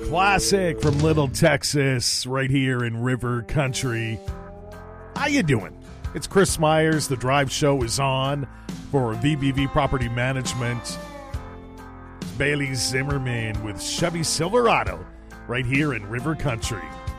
Classic from Little Texas, right here in River Country. How you doing? It's Chris Myers. The Drive Show is on for VBV Property Management. Bailey Zimmerman with Chevy Silverado, right here in River Country.